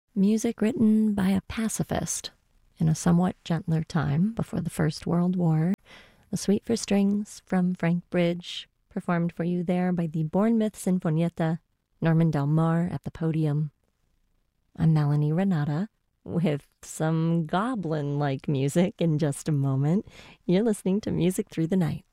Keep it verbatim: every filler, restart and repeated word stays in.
Music written by a pacifist in a somewhat gentler time before the First World War. A Suite for Strings from Frank Bridge, performed for you there by the Bournemouth Sinfonietta, Norman Del Mar at the podium. I'm Melanie Renata with some goblin-like music in just a moment. You're listening to Music Through the Night.